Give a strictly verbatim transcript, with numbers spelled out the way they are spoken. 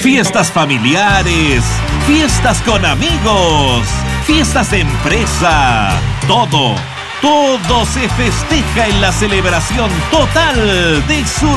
fiestas familiares, fiestas con amigos, fiestas de empresa, todo, todo se festeja en la celebración total de su